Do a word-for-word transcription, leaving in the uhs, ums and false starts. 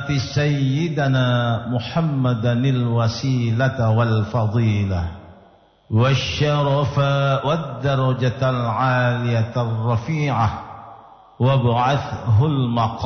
آت سيدنا محمدا الوسيلة والفضيلة والشرف والدرجة العالية الرفيعة وابعثه المقام